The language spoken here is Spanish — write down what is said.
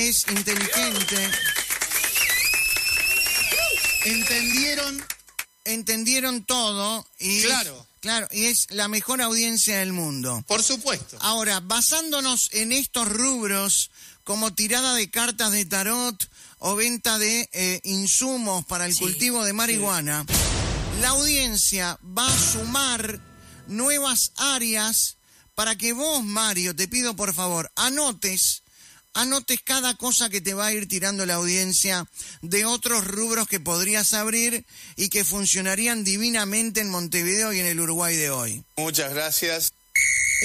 es inteligente. Entendieron todo y claro, y es la mejor audiencia del mundo. Por supuesto. Ahora, basándonos en estos rubros como tirada de cartas de tarot o venta de insumos para el cultivo de marihuana, la audiencia va a sumar nuevas áreas para que vos, Mario, te pido por favor, anotes cada cosa que te va a ir tirando la audiencia de otros rubros que podrías abrir y que funcionarían divinamente en Montevideo y en el Uruguay de hoy. Muchas gracias.